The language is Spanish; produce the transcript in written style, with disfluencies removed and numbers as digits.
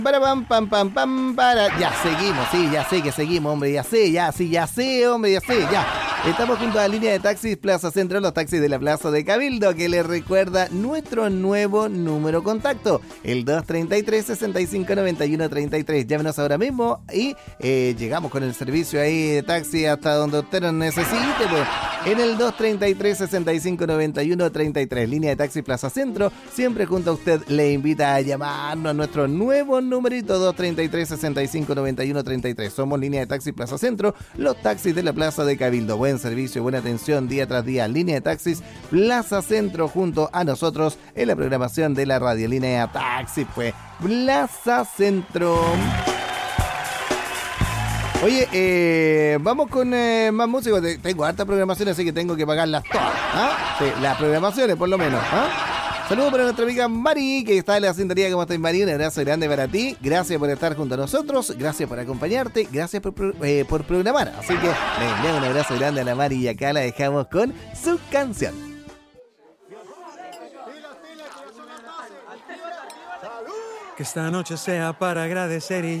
Para pam pam pam pam para. Ya seguimos, sí, ya sé que seguimos, hombre, ya sé, hombre, ya sé, ya. Estamos junto a la línea de taxis Plaza Centro, los taxis de la Plaza de Cabildo, que les recuerda nuestro nuevo número contacto, el 233-6591-33. Llámenos ahora mismo y llegamos con el servicio ahí de taxi hasta donde usted nos necesite, pues. En el 233-6591-33, línea de taxi Plaza Centro, siempre junto a usted le invita a llamarnos a nuestro nuevo numerito 233-6591-33. Somos línea de taxi Plaza Centro, los taxis de la Plaza de Cabildo. Buen servicio, buena atención día tras día. Línea de taxis Plaza Centro junto a nosotros en la programación de la radio. Línea de taxi, pues, Plaza Centro. Oye, vamos con más música. Tengo harta programación, así que tengo que pagarlas todas. ¿Ah? Sí, las programaciones, por lo menos. ¿Ah? Saludos para nuestra amiga Mari, que está en la sintonía. ¿Cómo estás, Mari? Un abrazo grande para ti. Gracias por estar junto a nosotros. Gracias por acompañarte. Gracias por programar. Así que le enviamos un abrazo grande a la Mari y acá la dejamos con su canción. Que esta noche sea para agradecer y